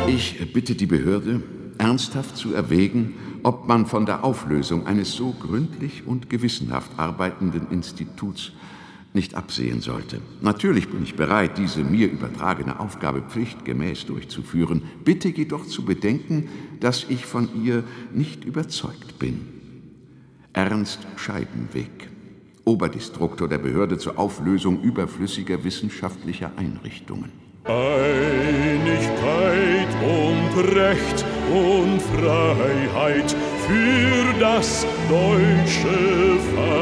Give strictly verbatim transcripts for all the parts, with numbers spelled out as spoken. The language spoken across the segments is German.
Ich bitte die Behörde, ernsthaft zu erwägen, ob man von der Auflösung eines so gründlich und gewissenhaft arbeitenden Instituts nicht absehen sollte. Natürlich bin ich bereit, diese mir übertragene Aufgabe pflichtgemäß durchzuführen. Bitte jedoch zu bedenken, dass ich von ihr nicht überzeugt bin. Ernst Scheibenweg, Oberdestruktor der Behörde zur Auflösung überflüssiger wissenschaftlicher Einrichtungen. Einigkeit und Recht und Freiheit für das deutsche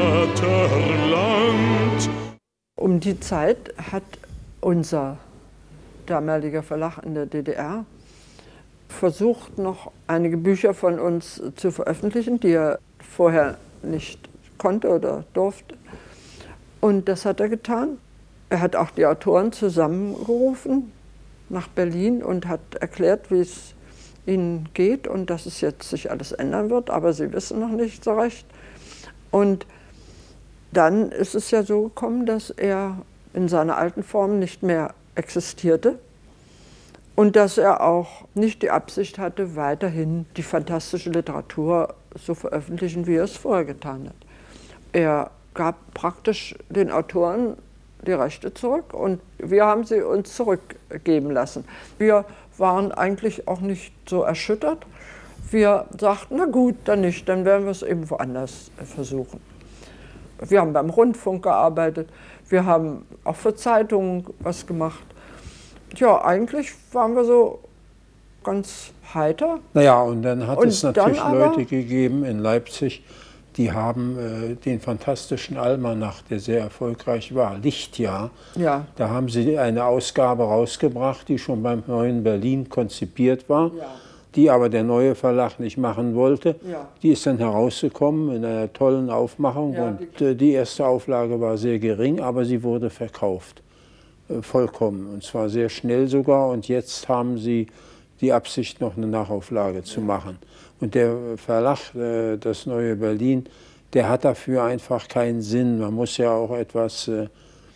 Vaterland. Um die Zeit hat unser damaliger Verlag in der D D R versucht, noch einige Bücher von uns zu veröffentlichen, die er vorher nicht konnte oder durfte. Und das hat er getan. Er hat auch die Autoren zusammengerufen nach Berlin und hat erklärt, wie es ihnen geht und dass es jetzt sich alles ändern wird, aber sie wissen noch nicht so recht. Und dann ist es ja so gekommen, dass er in seiner alten Form nicht mehr existierte und dass er auch nicht die Absicht hatte, weiterhin die fantastische Literatur so veröffentlichen, wie er es vorher getan hat. Er gab praktisch den Autoren die Rechte zurück und wir haben sie uns zurückgeben lassen. Wir waren eigentlich auch nicht so erschüttert. Wir sagten, na gut, dann nicht, dann werden wir es eben woanders versuchen. Wir haben beim Rundfunk gearbeitet, wir haben auch für Zeitungen was gemacht. Ja, eigentlich waren wir so ganz heiter. Naja, und dann hat und es natürlich aber, Leute gegeben in Leipzig, die haben äh, den fantastischen Almanach, der sehr erfolgreich war, Lichtjahr, ja. Da haben sie eine Ausgabe rausgebracht, die schon beim Neuen Berlin konzipiert war, ja. die aber der neue Verlag nicht machen wollte. Ja. Die ist dann herausgekommen in einer tollen Aufmachung Ja, und die, äh, die erste Auflage war sehr gering, aber sie wurde verkauft, äh, vollkommen, und zwar sehr schnell sogar, und jetzt haben sie die Absicht, noch eine Nachauflage zu machen. Und der Verlag, äh, das Neue Berlin, der hat dafür einfach keinen Sinn. Man muss ja auch etwas, äh,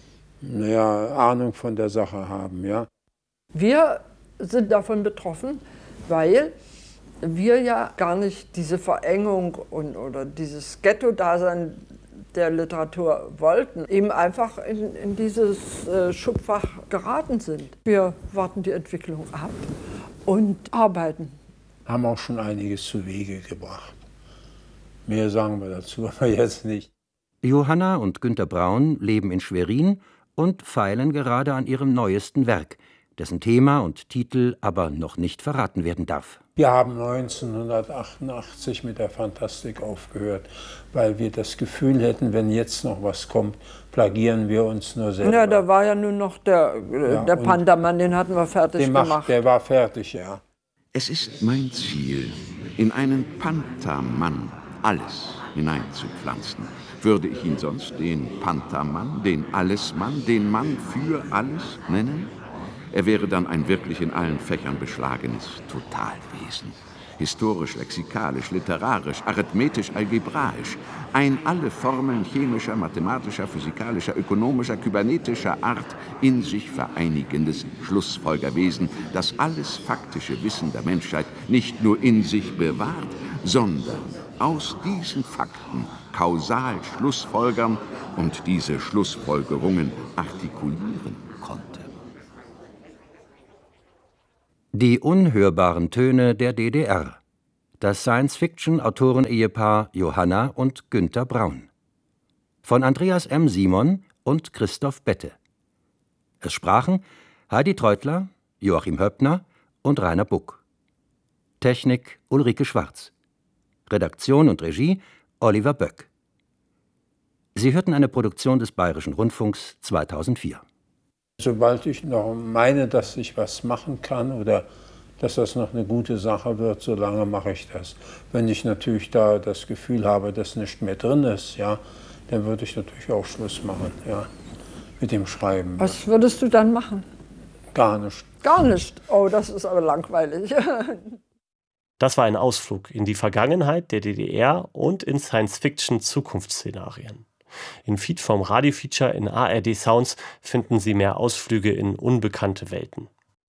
naja, Ahnung von der Sache haben, ja. Wir sind davon betroffen, weil wir ja gar nicht diese Verengung und, oder dieses Ghetto-Dasein der Literatur wollten, eben einfach in, in dieses äh, Schubfach geraten sind. Wir warten die Entwicklung ab und arbeiten. Haben auch schon einiges zu Wege gebracht. Mehr sagen wir dazu aber jetzt nicht. Johanna und Günter Braun leben in Schwerin und feilen gerade an ihrem neuesten Werk, dessen Thema und Titel aber noch nicht verraten werden darf. Wir haben neunzehnhundertachtundachtzig mit der Fantastik aufgehört, weil wir das Gefühl hätten, wenn jetzt noch was kommt, plagieren wir uns nur selber. Ja, da war ja nun noch der, ja, der Pandamann, den hatten wir fertig den gemacht. Macht, der war fertig, ja. Es ist mein Ziel, in einen Panthermann alles hineinzupflanzen. Würde ich ihn sonst den Panthermann, den Allesmann, den Mann für alles nennen? Er wäre dann ein wirklich in allen Fächern beschlagenes Totalwesen. Historisch, lexikalisch, literarisch, arithmetisch, algebraisch. Ein alle Formeln chemischer, mathematischer, physikalischer, ökonomischer, kybernetischer Art in sich vereinigendes Schlussfolgerwesen, das alles faktische Wissen der Menschheit nicht nur in sich bewahrt, sondern aus diesen Fakten kausal schlussfolgern und diese Schlussfolgerungen artikulieren konnte. Die unhörbaren Töne der D D R. Das Science-Fiction-Autoren-Ehepaar Johanna und Günter Braun. Von Andreas M. Simon und Christoph Bette. Es sprachen Heidi Treutler, Joachim Höppner und Rainer Buck. Technik Ulrike Schwarz. Redaktion und Regie Oliver Böck. Sie hörten eine Produktion des Bayerischen Rundfunks zweitausendvier. Sobald ich noch meine, dass ich was machen kann oder dass das noch eine gute Sache wird, solange mache ich das. Wenn ich natürlich da das Gefühl habe, dass nicht mehr drin ist, ja, dann würde ich natürlich auch Schluss machen, ja, mit dem Schreiben. Was würdest du dann machen? Gar nicht. Gar nicht? Oh, das ist aber langweilig. Das war ein Ausflug in die Vergangenheit der D D R und in Science-Fiction-Zukunftsszenarien. In Feed vom Radiofeature in A R D Sounds finden Sie mehr Ausflüge in unbekannte Welten.